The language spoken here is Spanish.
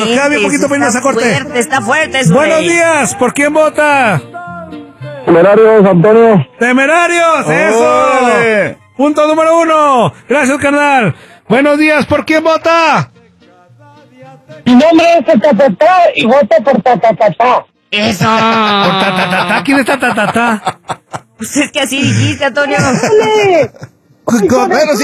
queda bien poquito para irnos a corte. Está fuerte eso. Buenos días, ¿por quién vota? Temerarios, Antonio. ¡Temerarios! ¡Eso! ¡Órale! Punto número 1. Gracias, carnal. Buenos días, ¿por quién vota? Mi nombre es Tatatá y voto por Tatatá. Eso. Por tatatata. ¿Quién es tatatata? Pues es que así dijiste, Antonio. Bueno,